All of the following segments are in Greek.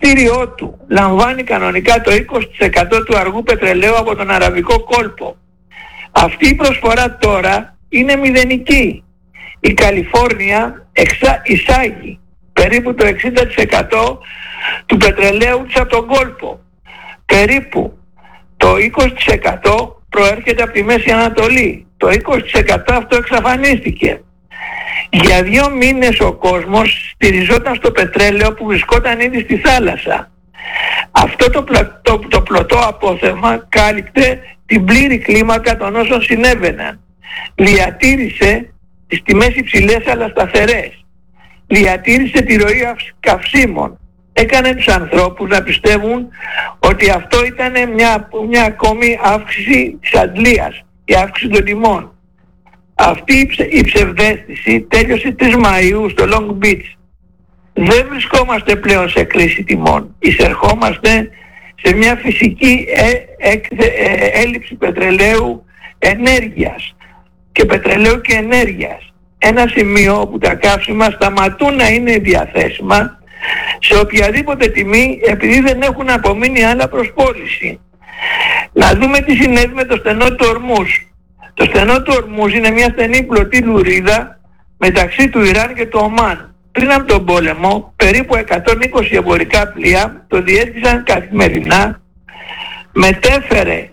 χρηματιστήριό του λαμβάνει κανονικά το 20% του αργού πετρελαίου από τον Αραβικό κόλπο. Αυτή η προσφορά τώρα είναι μηδενική. Η Καλιφόρνια εισάγει περίπου το 60% του πετρελαίου της από τον κόλπο. Περίπου το 20% προέρχεται από τη Μέση Ανατολή. Το 20% αυτό εξαφανίστηκε. Για 2 μήνες ο κόσμος στηριζόταν στο πετρέλαιο που βρισκόταν ήδη στη θάλασσα. Αυτό το πλωτό απόθεμα κάλυπτε την πλήρη κλίμακα των όσων συνέβαιναν. Διατήρησε τις τιμές υψηλές αλλά σταθερές. Διατήρησε τη ροή καυσίμων. Έκανε τους ανθρώπους να πιστεύουν ότι αυτό ήταν μια ακόμη αύξηση της αντλίας, η αύξηση των τιμών. Αυτή η ψευδαίσθηση τέλειωσε 3 Μαΐου στο Long Beach. Δεν βρισκόμαστε πλέον σε κρίση τιμών. Εισερχόμαστε σε μια φυσική έλλειψη πετρελαίου ενέργειας και πετρελαίου και ενέργειας. Ένα σημείο όπου τα καύσιμα σταματούν να είναι διαθέσιμα σε οποιαδήποτε τιμή επειδή δεν έχουν απομείνει άλλα προς πώληση. Να δούμε τι συνέβη με το στενό του Ορμούζ. Το στενό του Ορμούζ είναι μια στενή πλωτή λουρίδα μεταξύ του Ιράν και του Ομάν. Πριν από τον πόλεμο, περίπου 120 εμπορικά πλοία το διέσχισαν καθημερινά, μετέφερε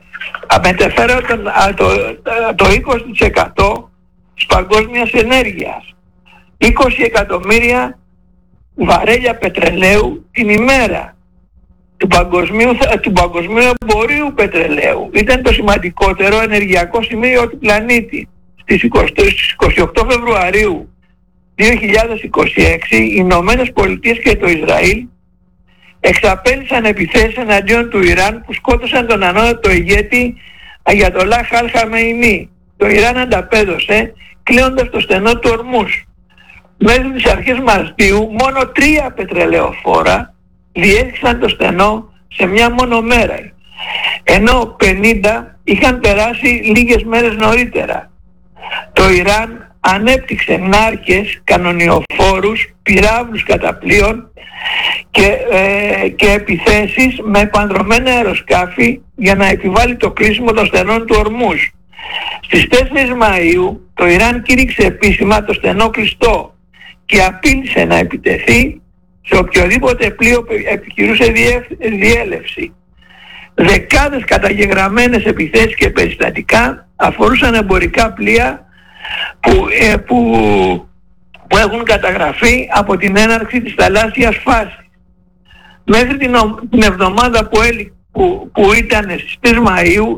το 20% της παγκόσμιας ενέργειας. 20 εκατομμύρια βαρέλια πετρελαίου την ημέρα του παγκοσμίου εμπορίου πετρελαίου. Ήταν το σημαντικότερο ενεργειακό σημείο του πλανήτη. Στις 28 Φεβρουαρίου 2026 οι Ηνωμένες Πολιτείες και το Ισραήλ εξαπέλυσαν επιθέσεις εναντίον του Ιράν που σκότωσαν τον ανώτατο ηγέτη Αγιατολάχ Αλ Χαμεϊνί. Το Ιράν ανταπέδωσε κλείνοντας το στενό του Ορμούζ. Μέχρι τις αρχές Μαρτίου μόνο 3 πετρελαιοφόρα διέδειξαν το στενό σε μια μόνο μέρα, ενώ 50 είχαν περάσει λίγες μέρες νωρίτερα. Το Ιράν ανέπτυξε νάρκες, κανονιοφόρους, πυράβλους κατά πλοίων και επιθέσεις με επανδρομένα αεροσκάφη για να επιβάλλει το κλείσιμο των στενών του Ορμούζ. Στις 4 Μαΐου το Ιράν κήρυξε επίσημα το στενό κλειστό και απείλησε να επιτεθεί σε οποιοδήποτε πλοίο επιχειρούσε διέλευση. Δεκάδες καταγεγραμμένες επιθέσεις και περιστατικά αφορούσαν εμπορικά πλοία που έχουν καταγραφεί από την έναρξη της θαλάσσιας φάσης. Μέχρι την εβδομάδα που ήταν στις 3 Μαΐου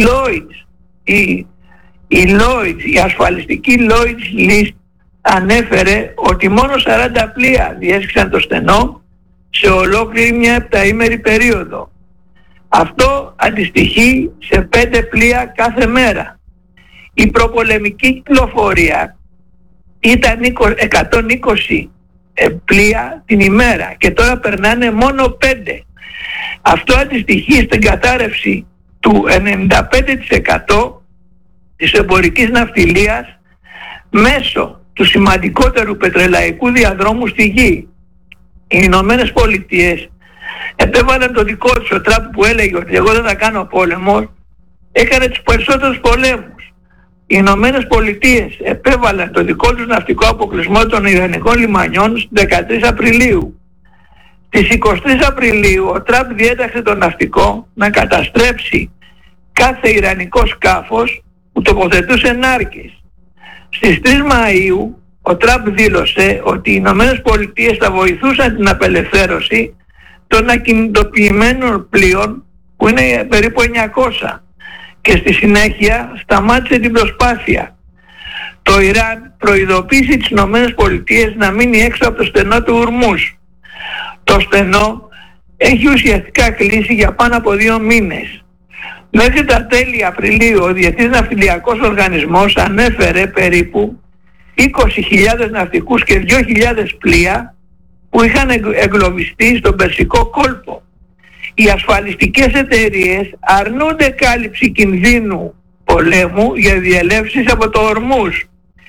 η ασφαλιστική Lloyd's List ανέφερε ότι μόνο 40 πλοία διέσχισαν το στενό σε ολόκληρη μια επταήμερη περίοδο. Αυτό αντιστοιχεί σε 5 πλοία κάθε μέρα. Η προπολεμική κυκλοφορία ήταν 120 πλοία την ημέρα και τώρα περνάνε μόνο 5. Αυτό αντιστοιχεί στην κατάρρευση του 95% της εμπορικής ναυτιλίας μέσω του σημαντικότερου πετρελαϊκού διαδρόμου στη γη. Οι Ηνωμένες Πολιτείες επέβαλαν το δικό τους, ο Τραμπ που έλεγε ότι εγώ δεν θα κάνω πόλεμο, έκανε τους περισσότερους πολέμους. Οι Ηνωμένες Πολιτείες επέβαλαν το δικό τους ναυτικό αποκλεισμό των Ιρανικών λιμανιών στις 13 Απριλίου. Στις 23 Απριλίου ο Τραμπ διέταξε το ναυτικό να καταστρέψει κάθε Ιρανικό σκάφος που τοποθετούσε νάρκες. Στις 3 Μαΐου ο Τραμπ δήλωσε ότι οι Ηνωμένες Πολιτείες θα βοηθούσαν την απελευθέρωση των ακινητοποιημένων πλοίων που είναι περίπου 900 και στη συνέχεια σταμάτησε την προσπάθεια. Το Ιράν προειδοποίησε τις Ηνωμένες Πολιτείες να μείνει έξω από το στενό του Ορμούζ. Το στενό έχει ουσιαστικά κλείσει για πάνω από 2 μήνες. Μέχρι τα τέλη Απριλίου ο Διεθνής Ναυτιλιακός Οργανισμός ανέφερε περίπου 20.000 ναυτικούς και 2.000 πλοία που είχαν εγκλωβιστεί στον Περσικό κόλπο. Οι ασφαλιστικές εταιρείες αρνούνται κάλυψη κινδύνου πολέμου για διελεύσεις από το Ορμούζ.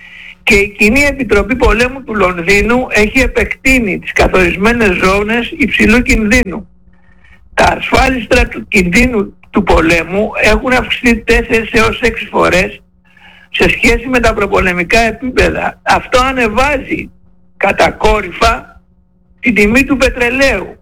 Και η Κοινή Επιτροπή Πολέμου του Λονδίνου έχει επεκτείνει τις καθορισμένες ζώνες υψηλού κινδύνου. Τα ασφάλιστρα του κινδύνου του πολέμου έχουν αυξηθεί 4 έως 6 φορές σε σχέση με τα προπολεμικά επίπεδα. Αυτό ανεβάζει κατακόρυφα την τιμή του πετρελαίου.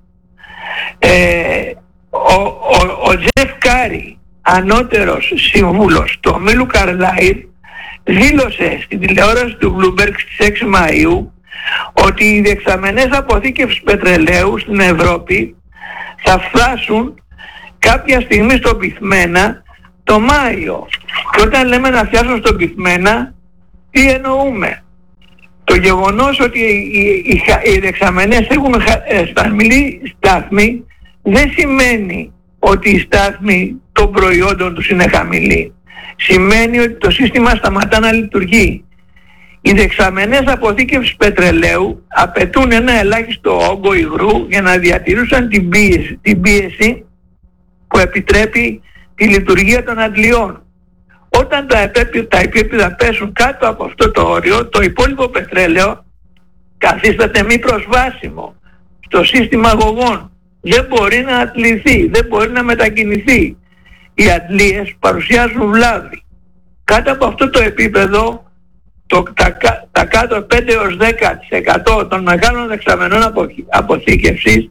Ο Τζεφ Κάρι, ανώτερος σύμβουλος του ομίλου Καρλάιλ, δήλωσε στην τηλεόραση του Bloomberg στις 6 Μαΐου ότι οι διεξαμενές αποθήκευσεις πετρελαίου στην Ευρώπη θα φτάσουν κάποια στιγμή στον πυθμένα το Μάιο. Και όταν λέμε να φτάσουν στον πυθμένα, τι εννοούμε? Το γεγονός ότι οι δεξαμενές έχουν χαμηλή στάθμη δεν σημαίνει ότι η στάθμη των προϊόντων τους είναι χαμηλή. Σημαίνει ότι το σύστημα σταματά να λειτουργεί. Οι δεξαμενές αποθήκευσης πετρελαίου απαιτούν ένα ελάχιστο όγκο υγρού για να διατηρούσαν την πίεση που επιτρέπει τη λειτουργία των αντλιών. Όταν τα επίπεδα πέσουν κάτω από αυτό το όριο, το υπόλοιπο πετρέλαιο καθίσταται μη προσβάσιμο στο σύστημα αγωγών. Δεν μπορεί να αντληθεί, δεν μπορεί να μετακινηθεί. Οι αντλίες παρουσιάζουν βλάβη. Κάτω από αυτό το επίπεδο, τα κάτω 5 έως 10% των μεγάλων δεξαμενών αποθήκευσης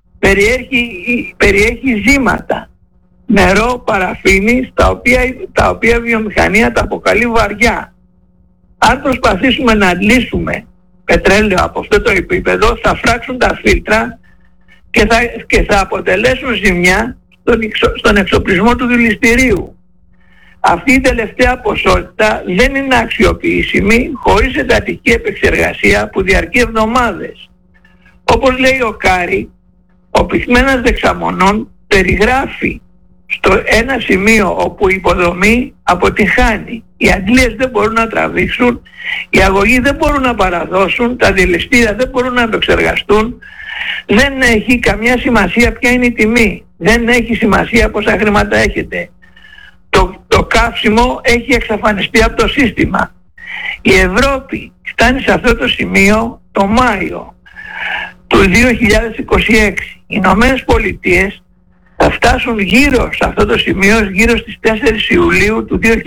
περιέχει ζύματα, νερό, παραφίνη, τα οποία η βιομηχανία τα αποκαλεί βαριά. Αν προσπαθήσουμε να αντλήσουμε πετρέλαιο από αυτό το επίπεδο, θα φράξουν τα φίλτρα και θα αποτελέσουν ζημιά στον εξοπλισμό του δηληστηρίου. Αυτή η τελευταία ποσότητα δεν είναι αξιοποιήσιμη χωρίς εντατική επεξεργασία που διαρκεί εβδομάδες. Όπως λέει ο Κάρι, ο πυθμένας δεξαμονών περιγράφει στο ένα σημείο όπου η υποδομή αποτυχάνει. Οι αντλίες δεν μπορούν να τραβήξουν, οι αγωγοί δεν μπορούν να παραδώσουν, τα δηληστήρια δεν μπορούν να επεξεργαστούν. Δεν έχει καμιά σημασία ποια είναι η τιμή. Δεν έχει σημασία πόσα χρήματα έχετε. Το καύσιμο έχει εξαφανιστεί από το σύστημα. Η Ευρώπη φτάνει σε αυτό το σημείο το Μάιο του 2026. Οι Ηνωμένες Πολιτείες θα φτάσουν γύρω σε αυτό το σημείο γύρω στις 4 Ιουλίου του 2026.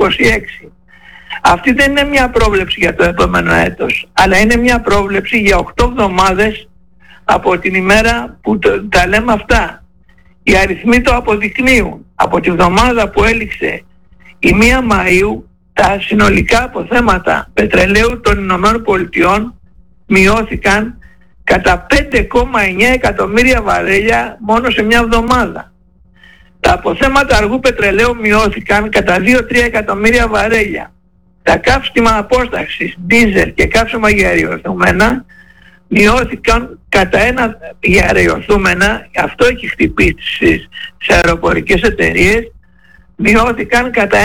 Αυτή δεν είναι μια πρόβλεψη για το επόμενο έτος, αλλά είναι μια πρόβλεψη για 8 εβδομάδες από την ημέρα που τα λέμε αυτά. Οι αριθμοί το αποδεικνύουν. Από τη βδομάδα που έληξε η 1 Μαΐου, τα συνολικά αποθέματα πετρελαίου των Ηνωμένων Πολιτειών μειώθηκαν κατά 5,9 εκατομμύρια βαρέλια μόνο σε μια εβδομάδα. Τα αποθέματα αργού πετρελαίου μειώθηκαν κατά 2-3 εκατομμύρια βαρέλια. Τα καύσιμα απόστασης, ντίζελ και καύσιμα για αεριοθούμενα μειώθηκαν κατά 1 για αεριοθούμενα, αυτό έχει χτυπήσει σε αεροπορικές εταιρείες, μειώθηκαν κατά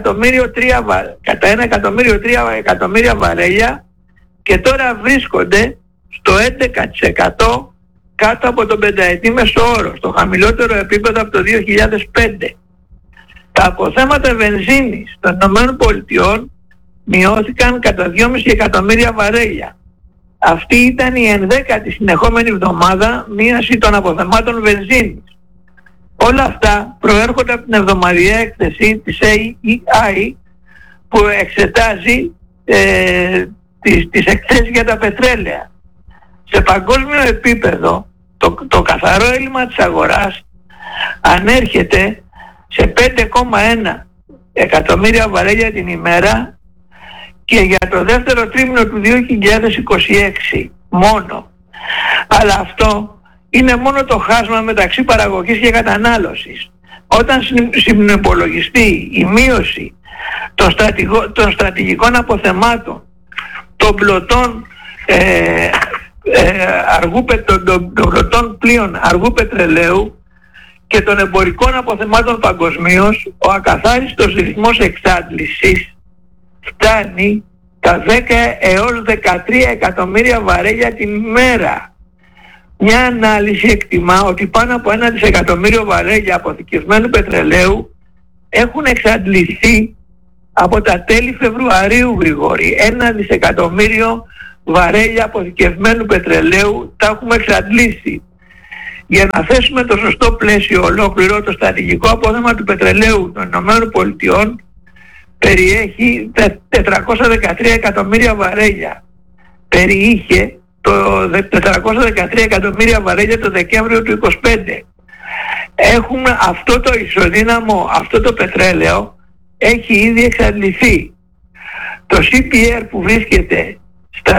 1,3 εκατομμύρια βαρέλια και τώρα βρίσκονται στο 11% κάτω από τον πενταετή μεσόωρο, στο χαμηλότερο επίπεδο από το 2005. Τα αποθέματα βενζίνης των ΗΠΑ μειώθηκαν κατά 2,5 εκατομμύρια βαρέλια. Αυτή ήταν η 11η συνεχόμενη εβδομάδα μείωση των αποθεμάτων βενζίνης. Όλα αυτά προέρχονται από την εβδομαδιαία έκθεση της AEI που εξετάζει τις εκθέσεις για τα πετρέλαια. Σε παγκόσμιο επίπεδο το καθαρό έλλειμμα της αγοράς ανέρχεται σε 5,1 εκατομμύρια βαρέλια την ημέρα και για το δεύτερο τρίμηνο του 2026 μόνο. Αλλά αυτό είναι μόνο το χάσμα μεταξύ παραγωγής και κατανάλωσης. Όταν συνυπολογιστεί η μείωση των στρατηγικών αποθεμάτων, των πλωτών των πλοίων αργού πετρελαίου και των εμπορικών αποθεμάτων παγκοσμίως, ο ακαθάριστος ρυθμός εξάντλησης φτάνει τα 10 έως 13 εκατομμύρια βαρέλια την ημέρα. Μια ανάλυση εκτιμά ότι πάνω από 1 δισεκατομμύριο βαρέλια αποθηκευμένου πετρελαίου έχουν εξαντληθεί Από τα τέλη Φεβρουαρίου, Γρηγόρη, 1 δισεκατομμύριο βαρέλια αποθηκευμένου πετρελαίου τα έχουμε εξαντλήσει. Για να θέσουμε το σωστό πλαίσιο ολόκληρο, το στρατηγικό απόθεμα του πετρελαίου των ΗΠΑ περιέχει 413 εκατομμύρια βαρέλια. Περιείχε το 413 εκατομμύρια βαρέλια το Δεκέμβριο του 2025. Έχουμε αυτό το ισοδύναμο, αυτό το πετρέλαιο έχει ήδη εξαντληθεί. Το CPR που βρίσκεται στα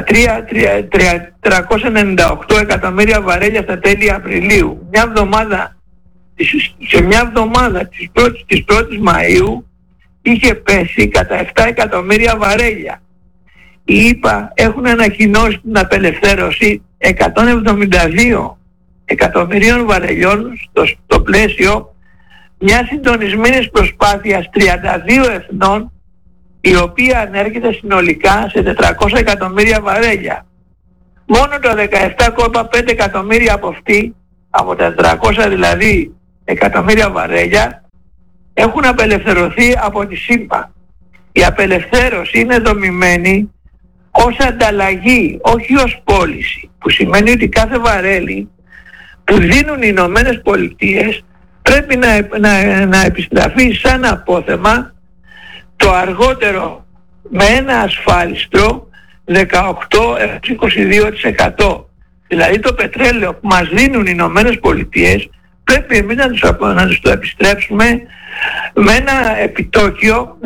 398 εκατομμύρια βαρέλια στα τέλη Απριλίου, σε μια εβδομάδα της 1ης Μαΐου είχε πέσει κατά 7 εκατομμύρια βαρέλια. Οι ΗΠΑ έχουν ανακοινώσει την απελευθέρωση 172 εκατομμυρίων βαρελιών στο πλαίσιο μια συντονισμένης προσπάθειας 32 εθνών, η οποία ανέρχεται συνολικά σε 400 εκατομμύρια βαρέλια. Μόνο τα 17,5 εκατομμύρια από τα 400 δηλαδή εκατομμύρια βαρέλια, έχουν απελευθερωθεί από τη ΣΥΠΑ. Η απελευθέρωση είναι δομημένη ως ανταλλαγή, όχι ως πώληση, που σημαίνει ότι κάθε βαρέλι που δίνουν οι Ηνωμένες Πολιτείες πρέπει να επιστραφεί σαν απόθεμα το αργότερο με ένα ασφάλιστρο 18-22%. Δηλαδή το πετρέλαιο που μας δίνουν οι Ηνωμένες Πολιτείες πρέπει εμείς να τους το επιστρέψουμε με ένα επιτόκιο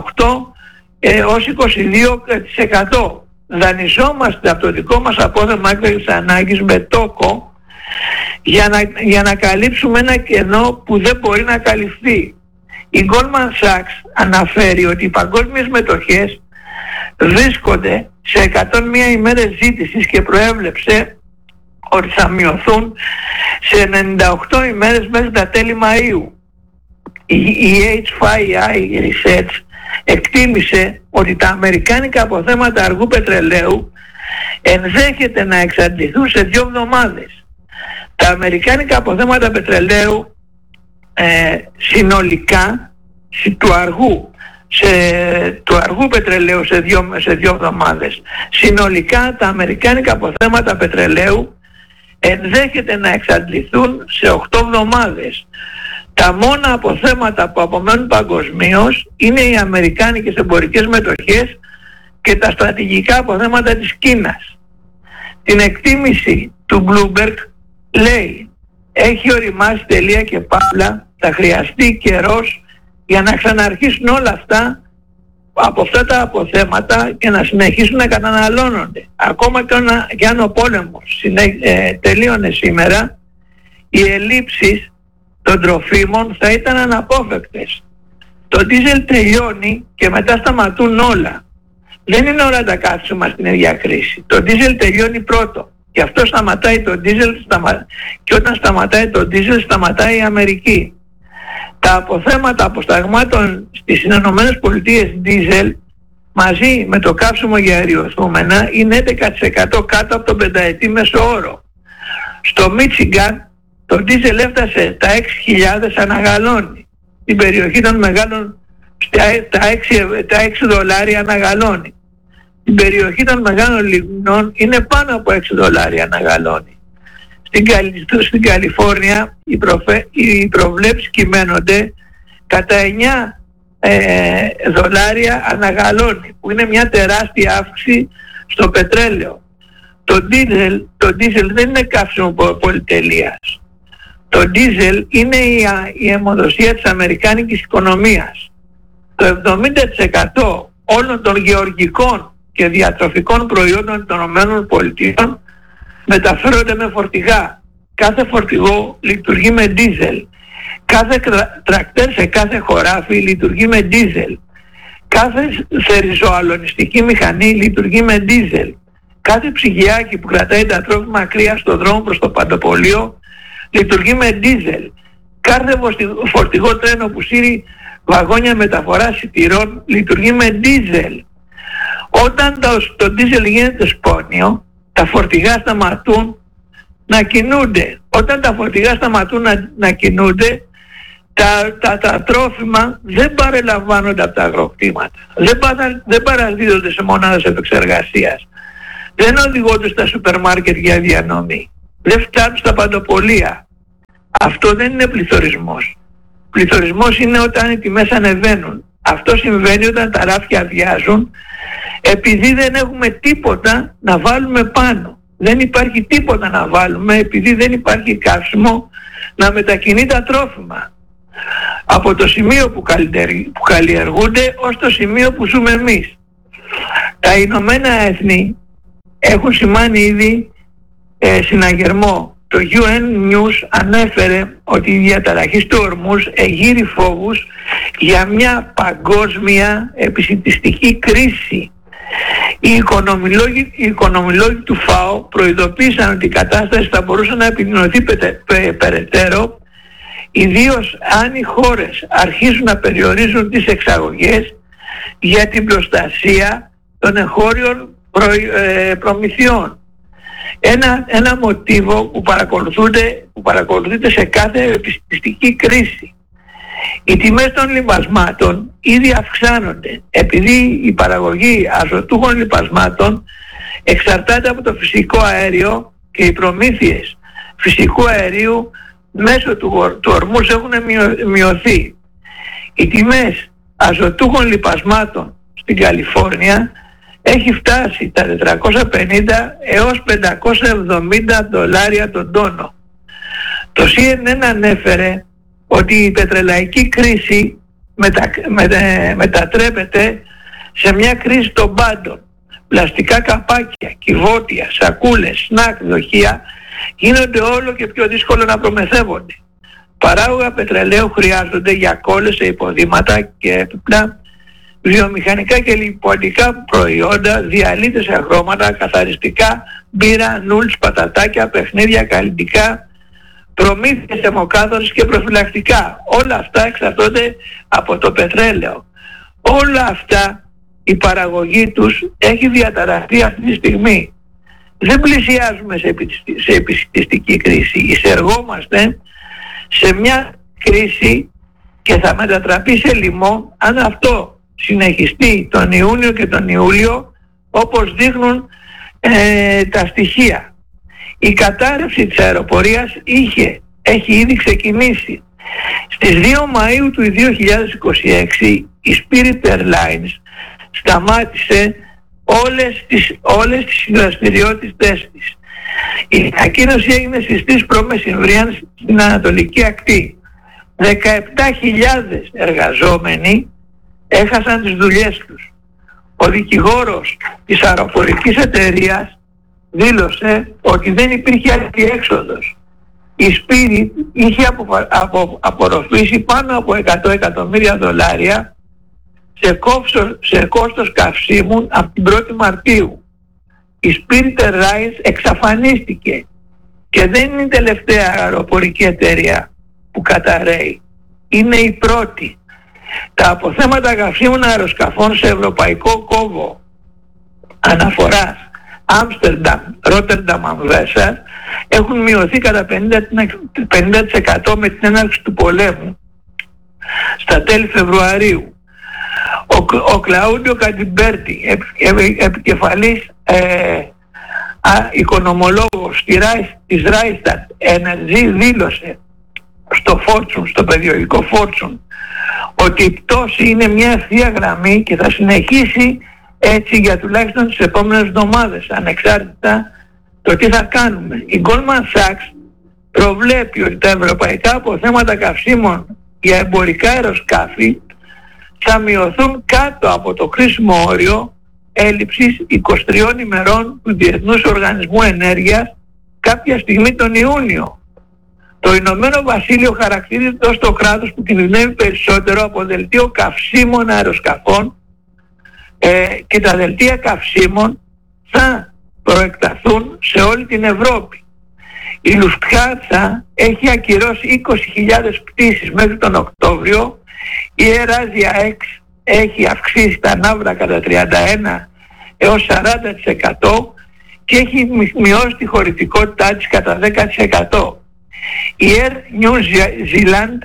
18-22%. Δανειζόμαστε από το δικό μας απόθεμα έκτακτης ανάγκης με τόκο για να καλύψουμε ένα κενό που δεν μπορεί να καλυφθεί. Η Goldman Sachs αναφέρει ότι οι παγκόσμιες μετοχές βρίσκονται σε 101 ημέρες ζήτησης και προέβλεψε ότι θα μειωθούν σε 98 ημέρες μέχρι τα τέλη Μαΐου. Η H5i Research εκτίμησε ότι τα αμερικάνικα αποθέματα αργού πετρελαίου ενδέχεται να εξαντληθούν σε 2 εβδομάδες. Τα αμερικάνικα αποθέματα πετρελαίου συνολικά του αργού πετρελαίου σε 2 εβδομάδες. Συνολικά τα αμερικάνικα αποθέματα πετρελαίου ενδέχεται να εξαντληθούν σε 8 εβδομάδες. Τα μόνα αποθέματα που απομένουν παγκοσμίως είναι οι αμερικάνικες εμπορικές μετοχές και τα στρατηγικά αποθέματα της Κίνας. Την εκτίμηση του Bloomberg λέει: έχει οριμάσει τελεία και παύλα, θα χρειαστεί καιρός για να ξαναρχίσουν όλα αυτά από αυτά τα αποθέματα και να συνεχίσουν να καταναλώνονται. Ακόμα και αν ο πόλεμος τελείωνε σήμερα, οι ελλείψεις των τροφίμων θα ήταν αναπόφευκτες. Το ντίζελ τελειώνει και μετά σταματούν όλα. Δεν είναι ώρα να τα κάτσουμε στην ίδια κρίση. Το ντίζελ τελειώνει πρώτο. Και αυτό σταματάει το ντίζελ και όταν σταματάει το ντίζελ σταματάει η Αμερική. Τα αποθέματα αποσταγμάτων στις Ηνωμένες Πολιτείες ντίζελ μαζί με το καύσιμο για αεριοθούμενα είναι 11% κάτω από τον πενταετή μέσο όρο. Στο Μίτσιγκαν το ντίζελ έφτασε τα 6.000 αναγαλώνει. Στην περιοχή των μεγάλων τα 6 δολάρια αναγαλώνει. Στην περιοχή των μεγάλων λιμνών είναι πάνω από 6 δολάρια αναγαλώνει. Στην Καλιφόρνια οι προβλέψεις κυμαίνονται κατά 9 δολάρια αναγαλώνει, που είναι μια τεράστια αύξηση στο πετρέλαιο. Το ντίζελ δεν είναι καύσιμο πολυτελείας. Το ντίζελ είναι η αιμοδοσία της αμερικάνικης οικονομίας. Το 70% όλων των γεωργικών και διατροφικών προϊόντων των ΗΠΑ μεταφέρονται με φορτηγά. Κάθε φορτηγό λειτουργεί με ντίζελ. Κάθε τρακτέρ σε κάθε χωράφι λειτουργεί με ντίζελ. Κάθε θερυζωαλωνιστική μηχανή λειτουργεί με ντίζελ. Κάθε ψυγιάκι που κρατάει τα τρόφιμα κρύα στο δρόμο προς το παντοπολείο λειτουργεί με ντίζελ. Κάθε φορτηγό τρένο που σύρει βαγόνια μεταφοράς σιτηρών λειτουργεί με ντίζελ. Όταν το ντίζελ γίνεται σπόνιο, τα φορτηγά σταματούν να κινούνται. Όταν τα φορτηγά σταματούν να κινούνται, Τα τρόφιμα δεν παρελαμβάνονται από τα αγροκτήματα, δεν παραδίδονται σε μονάδες επεξεργασίας, δεν οδηγούνται στα σούπερ μάρκετ για διανομή, δεν φτάνουν στα παντοπολία. Αυτό δεν είναι πληθωρισμός. Πληθωρισμός είναι όταν οι τιμές ανεβαίνουν. Αυτό συμβαίνει όταν τα ράφια αδειάζουν, επειδή δεν έχουμε τίποτα να βάλουμε πάνω. Δεν υπάρχει τίποτα να βάλουμε, επειδή δεν υπάρχει καύσιμο να μετακινεί τα τρόφιμα από το σημείο που καλλιεργούνται ως το σημείο που ζούμε εμείς. Τα Ηνωμένα Έθνη έχουν σημάνει ήδη συναγερμό. Το UN News ανέφερε ότι η διαταραχή του ορμούς εγείρει φόβους για μια παγκόσμια επισιτιστική κρίση. Οι οικονομολόγοι του ΦΑΟ προειδοποίησαν ότι η κατάσταση θα μπορούσε να επιδεινωθεί περαιτέρω, ιδίως αν οι χώρες αρχίζουν να περιορίζουν τις εξαγωγές για την προστασία των εγχώριων προμηθειών. Ένα μοτίβο που παρακολουθείται σε κάθε επιστημιστική κρίση. Οι τιμές των λιπασμάτων ήδη αυξάνονται, επειδή η παραγωγή αζωτούχων λιπασμάτων εξαρτάται από το φυσικό αέριο και οι προμήθειες φυσικού αερίου μέσω του ορμούς έχουν μειωθεί. Οι τιμές αζωτούχων λιπασμάτων στην Καλιφόρνια έχει φτάσει τα 450 έως $570 τον τόνο. Το CNN ανέφερε ότι η πετρελαϊκή κρίση μετατρέπεται σε μια κρίση των πάντων. Πλαστικά καπάκια, κυβότια, σακούλες, σνακ, δοχεία γίνονται όλο και πιο δύσκολο να προμεθεύονται. Παράγωγα πετρελαίου χρειάζονται για κόλλες σε υποδήματα και έπιπλα, βιομηχανικά και λιποτικά προϊόντα, διαλύτες σε χρώματα, καθαριστικά, μπύρα, νουλς, πατατάκια, παιχνίδια, καλλιτικά, προμήθειες αιμοκάθαρσης και προφυλακτικά. Όλα αυτά εξαρτώνται από το πετρέλαιο. Όλα αυτά η παραγωγή τους έχει διαταραχθεί αυτή τη στιγμή. Δεν πλησιάζουμε σε επισιτιστική κρίση. Εισεργόμαστε σε μια κρίση και θα μετατραπεί σε λοιμό αν αυτό συνεχιστεί τον Ιούνιο και τον Ιούλιο όπως δείχνουν τα στοιχεία. Η κατάρρευση της αεροπορίας έχει ήδη ξεκινήσει. Στις 2 Μαΐου του 2026 η Spirit Airlines σταμάτησε όλες τις δραστηριότητες της. Η ανακοίνωση έγινε στις 3 π.Μ. στην Ανατολική Ακτή. 17.000 εργαζόμενοι έχασαν τις δουλειές τους. Ο δικηγόρος της αεροπορικής εταιρείας δήλωσε ότι δεν υπήρχε άλλη έξοδος. Η Spirit είχε απορροφήσει πάνω από $100 εκατομμύρια σε κόστος καυσίμων από την 1η Μαρτίου. Η Spirit Airlines εξαφανίστηκε και δεν είναι η τελευταία αεροπορική εταιρεία που καταρρέει. Είναι η πρώτη. Τα αποθέματα καυσίμων αεροσκαφών σε ευρωπαϊκό κόμβο αναφοράς Άμστερνταμ, Ρότερνταμ, Αμβέρσα έχουν μειωθεί κατά 50% με την έναρξη του πολέμου στα τέλη Φεβρουαρίου. Ο Κλαούντιο Κατιμπέρτη, επικεφαλής οικονομολόγος της Rystad Energy, δήλωσε στο περιοδικό Fortune ότι η πτώση είναι μια ευθεία γραμμή και θα συνεχίσει έτσι για τουλάχιστον τις επόμενες εβδομάδες, ανεξάρτητα το τι θα κάνουμε. Η Goldman Sachs προβλέπει ότι τα ευρωπαϊκά αποθέματα καυσίμων για εμπορικά αεροσκάφη θα μειωθούν κάτω από το κρίσιμο όριο έλλειψης 23 ημερών του Διεθνούς Οργανισμού Ενέργειας κάποια στιγμή τον Ιούνιο. Το Ηνωμένο Βασίλειο χαρακτηρίζεται ως το κράτος που κινδυνεύει περισσότερο από δελτίο καυσίμων αεροσκαφών και τα δελτία καυσίμων θα προεκταθούν σε όλη την Ευρώπη. Η Lufthansa έχει ακυρώσει 20.000 πτήσεις μέχρι τον Οκτώβριο, η Air X έχει αυξήσει τα ναύρα κατά 31 έως 40% και έχει μειώσει τη χωρητικότητά της κατά 10%. Η Air New Zealand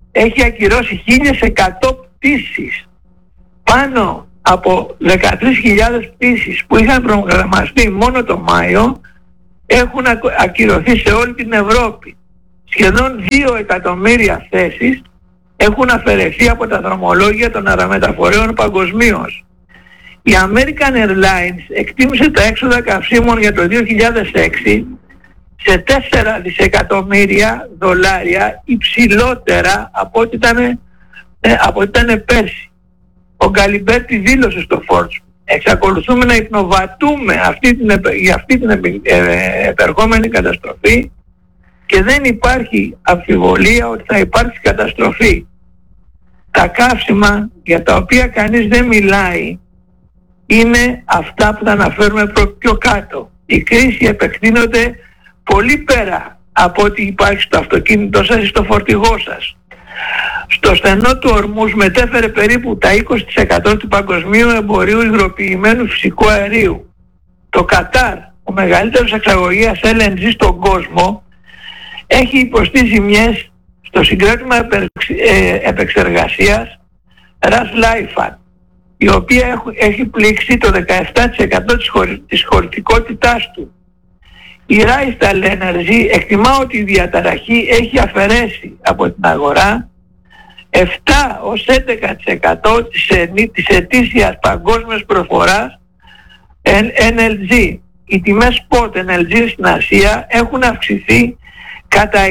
έχει ακυρώσει 1.100 πτήσεις. Πάνω από 13.000 πτήσεις που είχαν προγραμματιστεί μόνο το Μάιο έχουν ακυρωθεί σε όλη την Ευρώπη. Σχεδόν 2 εκατομμύρια θέσεις έχουν αφαιρεθεί από τα δρομολόγια των αερομεταφορέων παγκοσμίως. Η American Airlines εκτίμησε τα έξοδα καυσίμων για το 2006 σε 4 δισεκατομμύρια δολάρια υψηλότερα από ό,τι ήταν πέρσι. Ο Γκαλιμπέρτη δήλωσε στο Forbes: εξακολουθούμε να υπνοβατούμε για αυτή την επερχόμενη καταστροφή και δεν υπάρχει αμφιβολία ότι θα υπάρξει καταστροφή. Τα καύσιμα για τα οποία κανείς δεν μιλάει είναι αυτά που θα αναφέρουμε πιο κάτω. Η κρίση επεκτείνονται πολύ πέρα από ό,τι υπάρχει στο αυτοκίνητό σας ή στο φορτηγό σας. Στο στενό του Ορμούς μετέφερε περίπου τα 20% του παγκοσμίου εμπορίου υγροποιημένου φυσικού αερίου. Το Κατάρ, ο μεγαλύτερος εξαγωγέας LNG στον κόσμο, έχει υποστεί ζημιές στο συγκρότημα επεξεργασίας Ras Laffan, η οποία έχει πλήξει το 17% της χωρητικότητάς του. Η Raistal Energy εκτιμά ότι η διαταραχή έχει αφαιρέσει από την αγορά 7 ως 11% της ετήσιας παγκόσμιας προφοράς NLG. Οι τιμές spot NLG στην Ασία έχουν αυξηθεί κατά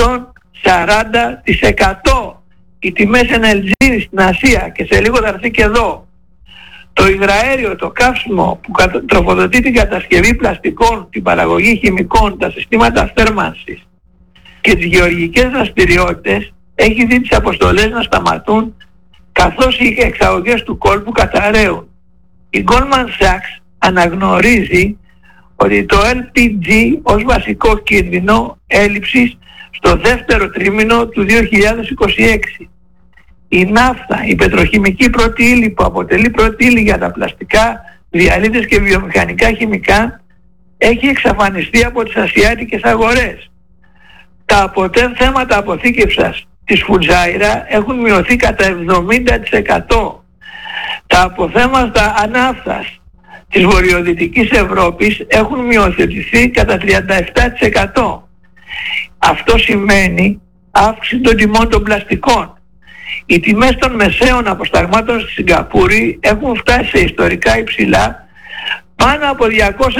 140%. Οι τιμές NLG στην Ασία, και σε λίγο θα έρθει και εδώ. Το υγραέριο, το καύσιμο που τροφοδοτεί την κατασκευή πλαστικών, την παραγωγή χημικών, τα συστήματα θέρμανσης και τις γεωργικές δραστηριότητες, έχει δει τις αποστολές να σταματούν, καθώς οι εξαγωγές του κόλπου καταραίουν. Η Goldman Sachs αναγνωρίζει ότι το LPG ως βασικό κίνδυνο έλλειψης στο δεύτερο τρίμηνο του 2026. Η ναύτα, η πετροχημική πρώτη ύλη που αποτελεί πρώτη ύλη για τα πλαστικά, διαλύτες και βιομηχανικά χημικά, έχει εξαφανιστεί από τις ασιάτικες αγορές. Τα θέματα αποθήκευσης της Φουτζάιρα έχουν μειωθεί κατά 70%. Τα αποθέματα ανάφτας της βορειοδυτικής Ευρώπης έχουν μειωθεί κατά 37%. Αυτό σημαίνει αύξηση των τιμών των πλαστικών. Οι τιμές των μεσαίων αποσταγμάτων στη Σιγκαπούρη έχουν φτάσει σε ιστορικά υψηλά, πάνω από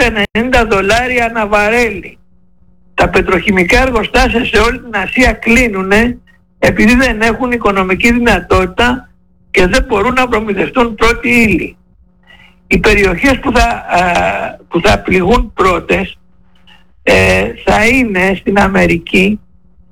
$290 ανά βαρέλι. Τα πετροχημικά εργοστάσια σε όλη την Ασία κλείνουν επειδή δεν έχουν οικονομική δυνατότητα και δεν μπορούν να προμηθευτούν πρώτη ύλη. Οι περιοχές που θα πληγούν πρώτες θα είναι στην Αμερική,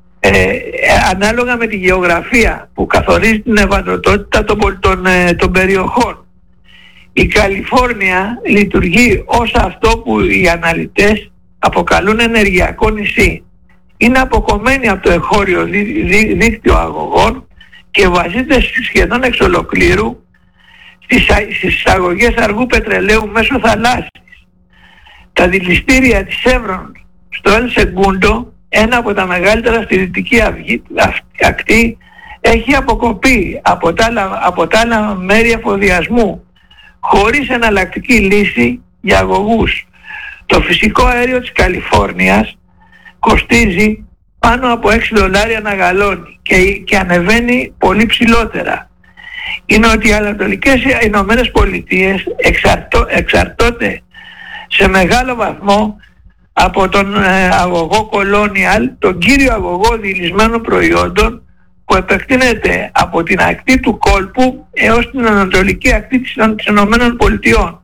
ανάλογα με τη γεωγραφία που καθορίζει την ευαλωτότητα των περιοχών. Η Καλιφόρνια λειτουργεί ως αυτό που οι αναλυτές αποκαλούν ενεργειακό νησί. Είναι αποκομμένη από το εγχώριο δίκτυο αγωγών και βασίζεται σχεδόν εξ ολοκλήρου στις εισαγωγές αργού πετρελαίου μέσω θαλάσσης. Τα δηληστήρια της Chevron στο El Segundo, ένα από τα μεγαλύτερα στη δυτική ακτή, έχει αποκοπεί από τα άλλα μέρη εφοδιασμού χωρίς εναλλακτική λύση για αγωγούς. Το φυσικό αέριο της Καλιφόρνιας κοστίζει πάνω από $6 ανά γαλόνι και ανεβαίνει πολύ ψηλότερα. Οι νοτιοανατολικές Ηνωμένες Πολιτείες εξαρτώνται σε μεγάλο βαθμό από τον αγωγό Colonial, τον κύριο αγωγό διελυσμένων προϊόντων που επεκτείνεται από την ακτή του κόλπου έως την ανατολική ακτή της Ηνωμένων Πολιτειών.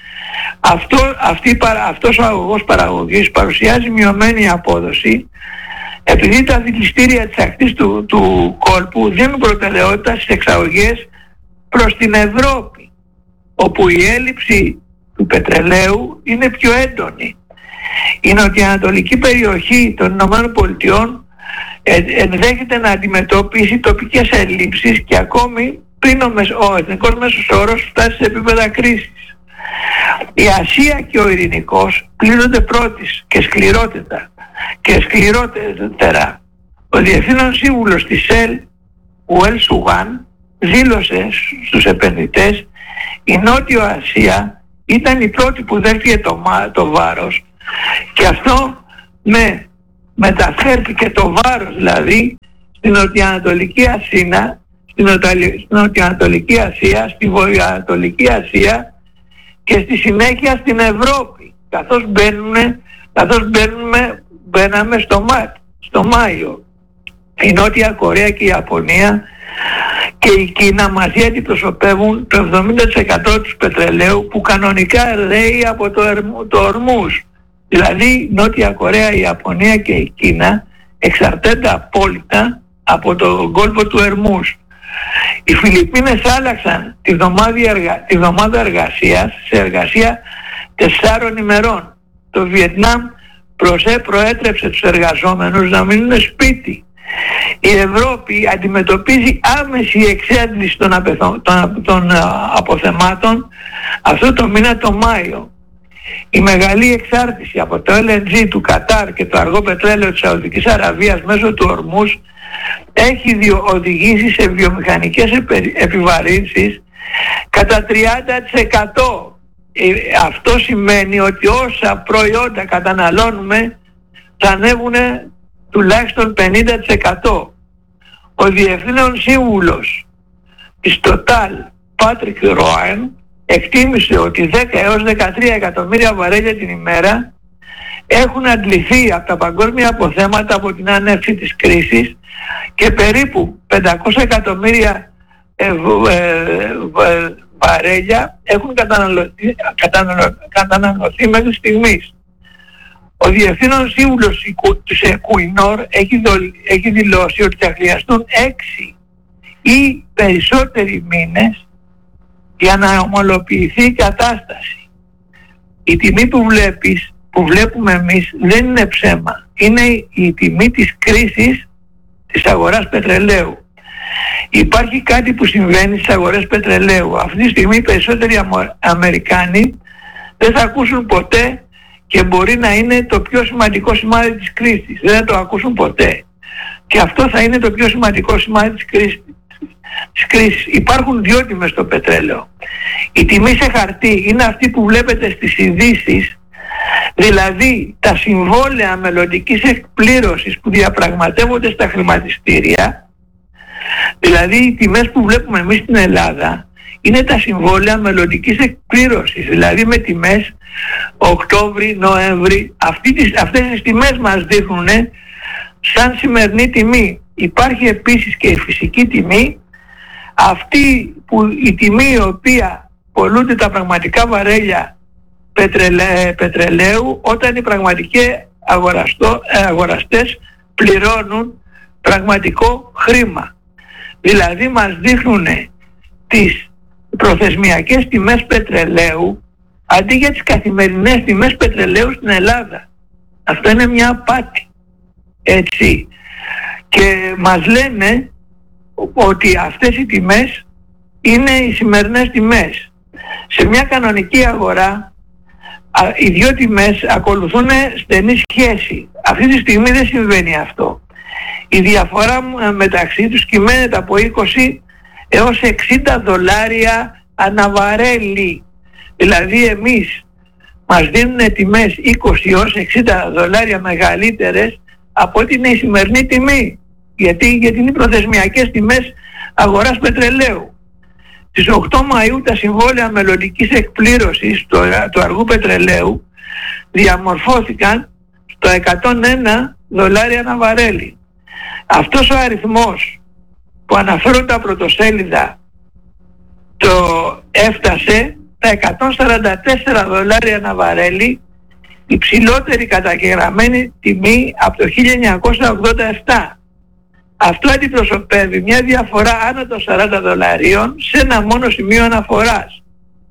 Αυτός ο αγωγός παραγωγής παρουσιάζει μειωμένη απόδοση επειδή τα δηληστήρια της ακτής του κόλπου δίνουν προτεραιότητα στις εξαγωγές προς την Ευρώπη, όπου η έλλειψη του πετρελαίου είναι πιο έντονη. Η νοτιοανατολική περιοχή των Ηνωμένων Πολιτειών ενδέχεται να αντιμετωπίσει τοπικές ελλείψεις και ακόμη πριν ο εθνικός μέσος όρος φτάσει σε επίπεδα κρίσης. Η Ασία και ο Ειρηνικός πλήττονται πρώτης και σκληρότερα. Ο διευθύνων σύμβουλος της ΣΕΛ ο Ελ Σουγάν δήλωσε στους επενδυτές η Νότιο Ασία ήταν η πρώτη που δέχτηκε το βάρος, και αυτό μεταφέρθηκε το βάρος δηλαδή στην Νοτιοανατολική Ασία, στη Βορειοανατολική Ασία και στη συνέχεια στην Ευρώπη, καθώς μπαίναμε στο Μάιο. Η Νότια Κορέα και η Ιαπωνία και η Κίνα μαζί αντιπροσωπεύουν το 70% του πετρελαίου που κανονικά ρέει από το Ορμούζ. Δηλαδή η Νότια Κορέα, η Ιαπωνία και η Κίνα εξαρτώνται απόλυτα από το κόλπο του Ορμούζ. Οι Φιλιππίνες άλλαξαν τη βδομάδα εργασίας σε εργασία 4 ημερών. Το Βιετνάμ προέτρεψε τους εργαζόμενους να μείνουν σπίτι. Η Ευρώπη αντιμετωπίζει άμεση εξάντληση των αποθεμάτων αυτό το μήνα το Μάιο. Η μεγάλη εξάρτηση από το LNG του Κατάρ και το αργό πετρέλαιο της Σαουδικής Αραβίας μέσω του Ορμούζ έχει οδηγήσει σε βιομηχανικές επιβαρύνσεις κατά 30%. Αυτό σημαίνει ότι όσα προϊόντα καταναλώνουμε θα ανέβουν τουλάχιστον 50%. Ο διευθύνων σύμβουλος της Total, Patrick Rowan, εκτίμησε ότι 10 έως 13 εκατομμύρια βαρέλια την ημέρα έχουν αντληθεί από τα παγκόσμια αποθέματα από την άνευση της κρίσης και περίπου 500 εκατομμύρια βαρέλια έχουν καταναλωθεί μέχρι στιγμής. Ο διευθύνων σύμβουλος του Equinor έχει δηλώσει ότι θα χρειαστούν 6 ή περισσότεροι μήνες για να ομαλοποιηθεί η κατάσταση. Η τιμή που βλέπουμε εμείς δεν είναι ψέμα. Είναι η τιμή της κρίσης της αγοράς πετρελαίου. Υπάρχει κάτι που συμβαίνει στις αγορές πετρελαίου. Αυτή τη στιγμή οι περισσότεροι Αμερικάνοι δεν θα ακούσουν ποτέ και μπορεί να είναι το πιο σημαντικό σημάδι της κρίσης. Δεν θα το ακούσουν ποτέ. Και αυτό θα είναι το πιο σημαντικό σημάδι της κρίσης. Υπάρχουν 2 τιμές στο πετρέλαιο. Η τιμή σε χαρτί είναι αυτή που βλέπετε στις ειδήσεις, δηλαδή τα συμβόλαια μελλοντικής εκπλήρωσης που διαπραγματεύονται στα χρηματιστήρια. Δηλαδή οι τιμές που βλέπουμε εμείς στην Ελλάδα είναι τα συμβόλαια μελλοντικής εκπλήρωσης, δηλαδή με τιμές Οκτώβρη, Νοέμβρη. Αυτές τις τιμές μας δείχνουν σαν σημερινή τιμή. Υπάρχει επίσης και η φυσική τιμή, αυτή που η τιμή η οποία πωλούνται τα πραγματικά βαρέλια πετρελαίου όταν οι πραγματικοί αγοραστές πληρώνουν πραγματικό χρήμα. Δηλαδή μας δείχνουν τις προθεσμιακές τιμές πετρελαίου αντί για τις καθημερινές τιμές πετρελαίου στην Ελλάδα. Αυτό είναι μια απάτη. Έτσι. Και μας λένε ότι αυτές οι τιμές είναι οι σημερινές τιμές. Σε μια κανονική αγορά οι 2 τιμές ακολουθούν στενή σχέση. Αυτή τη στιγμή δεν συμβαίνει αυτό. Η διαφορά μεταξύ τους κυμαίνεται από 20 έως 60 δολάρια αναβαρέλι. Δηλαδή εμείς μας δίνουν τιμές 20 έως 60 δολάρια μεγαλύτερες από ό,τι είναι η σημερινή τιμή. Γιατί είναι οι προθεσμιακές τιμές αγοράς πετρελαίου. Στις 8 Μαΐου τα συμβόλαια μελλοντικής εκπλήρωσης του αργού πετρελαίου διαμορφώθηκαν στο 101 δολάρια ανά βαρέλι. Αυτός ο αριθμός που αναφέρουν τα πρωτοσέλιδα το έφτασε τα 144 δολάρια ανά βαρέλι, η ψηλότερη καταγεγραμμένη τιμή από το 1987. Αυτό αντιπροσωπεύει μια διαφορά άνω των 40 δολαρίων σε ένα μόνο σημείο αναφοράς.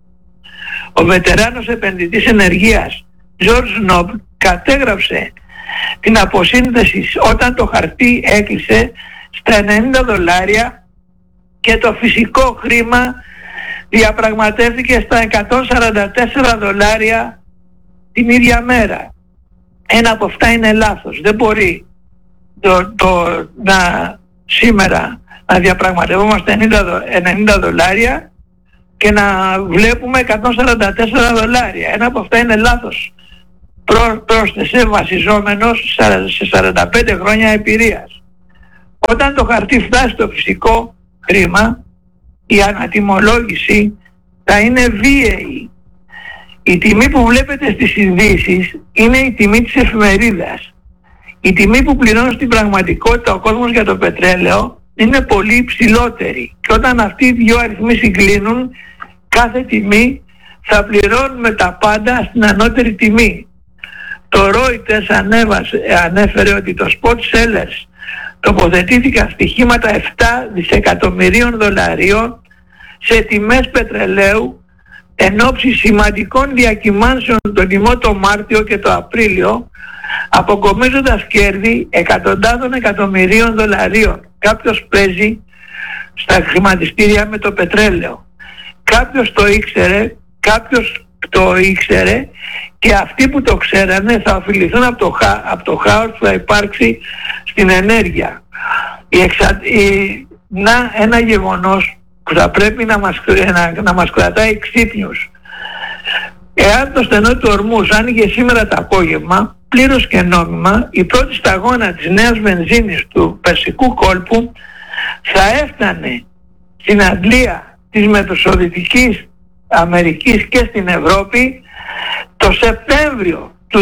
Ο βετεράνος επενδυτής ενεργείας George Noble κατέγραψε την αποσύνδεση όταν το χαρτί έκλεισε στα 90 δολάρια και το φυσικό χρήμα διαπραγματεύτηκε στα 144 δολάρια την ίδια μέρα. Ένα από αυτά είναι λάθος. Δεν μπορεί σήμερα να διαπραγματευόμαστε $90 και να βλέπουμε $144. Ένα από αυτά είναι λάθος. Πρόσθεσε βασιζόμενος σε 45 χρόνια εμπειρίας. Όταν το χαρτί φτάσει στο φυσικό χρήμα, η ανατιμολόγηση θα είναι βίαιη. Η τιμή που βλέπετε στις ειδήσεις είναι η τιμή της εφημερίδας. Η τιμή που πληρώνει στην πραγματικότητα ο κόσμος για το πετρέλαιο είναι πολύ υψηλότερη. Και όταν αυτοί οι δύο αριθμοί συγκλίνουν, κάθε τιμή θα πληρώνουμε τα πάντα στην ανώτερη τιμή. Το Reuters ανέφερε ότι το spot sellers τοποθετήθηκαν στοιχήματα $7 δισεκατομμυρίων σε τιμές πετρελαίου εν ώψη σημαντικών διακυμάνσεων τον τιμών το Μάρτιο και το Απρίλιο, αποκομίζοντας κέρδη εκατοντάδων εκατομμυρίων $. Κάποιος παίζει στα χρηματιστήρια με το πετρέλαιο. Κάποιος το ήξερε και αυτοί που το ξέρανε θα ωφεληθούν από το χάος που θα υπάρξει στην ενέργεια. Ένα γεγονός που θα πρέπει να μας κρατάει ξύπνιους. Εάν το στενό του Ορμούς άνοιγε σήμερα το απόγευμα, πλήρως και νόμιμα, η πρώτη σταγόνα της νέας βενζίνης του Περσικού κόλπου θα έφτανε στην αντλία της Μεσοδυτικής Αμερικής και στην Ευρώπη το Σεπτέμβριο του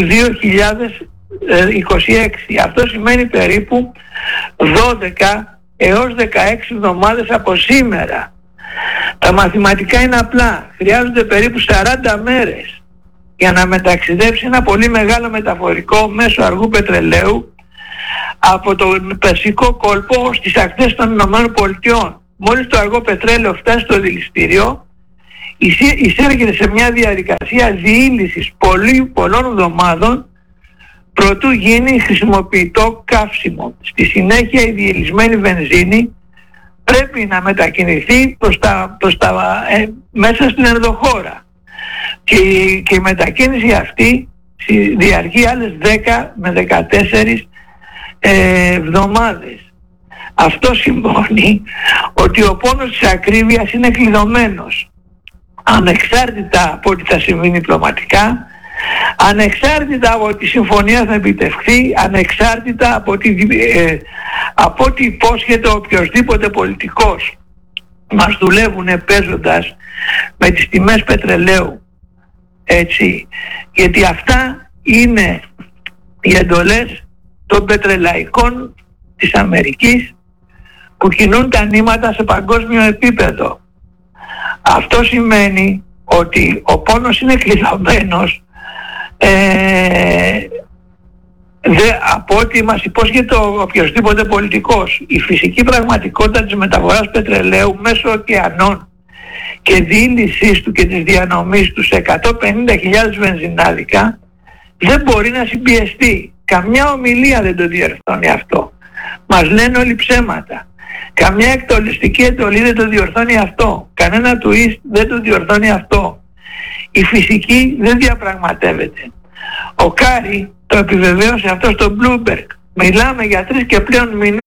2026. Αυτό σημαίνει περίπου 12 έως 16 εβδομάδες από σήμερα. Τα μαθηματικά είναι απλά. Χρειάζονται περίπου 40 μέρες για να μεταξιδέψει ένα πολύ μεγάλο μεταφορικό μέσο αργού πετρελαίου από τον Περσικό κόλπο στις ακτές των Ηνωμένων Πολιτειών. Μόλις το αργό πετρέλαιο φτάσει στο δηληστήριο, εισέρχεται σε μια διαδικασία διήλυσης πολλών εβδομάδων προτού γίνει χρησιμοποιητό καύσιμο. Στη συνέχεια η διελισμένη βενζίνη πρέπει να μετακινηθεί μέσα στην ενδοχώρα και η μετακίνηση αυτή διαρκεί άλλες 10 με 14 εβδομάδες. Αυτό σημαίνει ότι ο πόνος της ακρίβειας είναι κλειδωμένος, ανεξάρτητα από ό,τι θα συμβεί διπλωματικά, ανεξάρτητα από ό,τι συμφωνία θα επιτευχθεί, ανεξάρτητα από ό,τι υπόσχεται οποιοσδήποτε πολιτικός. Μας δουλεύουν παίζοντας με τις τιμές πετρελαίου, έτσι, γιατί αυτά είναι οι εντολές των πετρελαϊκών της Αμερικής που κινούν τα νήματα σε παγκόσμιο επίπεδο. Αυτό σημαίνει ότι ο πόνος είναι κλειδωμένος από ό,τι μας υπόσχεται οποιοσδήποτε πολιτικός. Η φυσική πραγματικότητα της μεταφοράς πετρελαίου μέσω ωκεανών και διήλυσής του και της διανομής του σε 150.000 βενζινάδικα δεν μπορεί να συμπιεστεί. Καμιά ομιλία δεν το διορθώνει αυτό. Μας λένε όλοι ψέματα. Καμιά εκτολιστική εντολή δεν το διορθώνει αυτό. Κανένα twist δεν το διορθώνει αυτό. Η φυσική δεν διαπραγματεύεται. Ο Κάρι το επιβεβαίωσε αυτό στο Bloomberg. Μιλάμε για 3 και πλέον μήνες